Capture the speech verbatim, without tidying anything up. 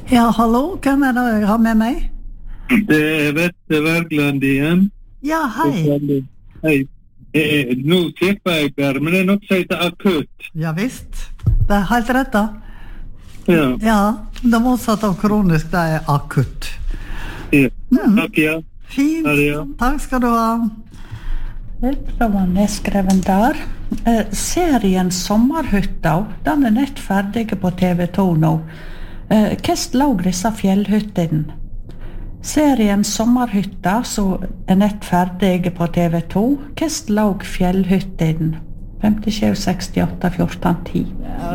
Ja, hallo, hvem er det jeg har med meg? Det er Vette Wergeland igjen. Ja, hei. Hei. Eh, nå klipper jeg der, men det er noe som heter akutt. Ja visst, det er helt rett da. Ja. Ja, det motsatte av kronisk, det er akutt. Ja. Mm. Takk, ja. Fint, Ha det, ja. takk skal du ha. Det var nedskreven der. Eh, serien Sommerhytta, den er nett ferdig på T V to nå. Eh, Hvordan lå disse fjellhyttene? Serien Sommerhytta, som er nett ferdig på T V to, hvordan lå fjellhyttene? femtisju sekstiåtte fjorten ti.